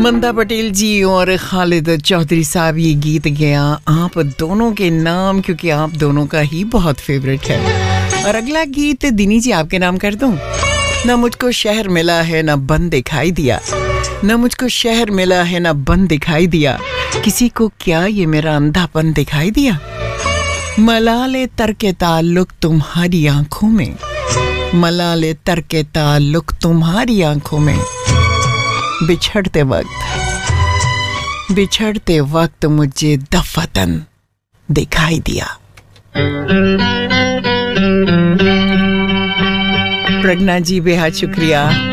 मंदा पटेल जी और खालिद चौधरी साहब, ये गीत गया आप दोनों के नाम, क्योंकि आप दोनों का ही बहुत फेवरेट है। और अगला गीत दिनी जी आपके नाम कर दूं। ना मुझको शहर मिला है ना बन दिखाई दिया, ना मुझको शहर मिला है ना बन दिखाई दिया, किसी को क्या ये मेरा अंधापन दिखाई दिया। मलाले तरके ताल्लुक तुम्हारी आंखों में, मलाले तरके ताल्लुक तुम्हारी आंखों में, बिछड़ते वक्त मुझे दफतन दिखाई दिया। प्रज्ञा जी बेहद शुक्रिया।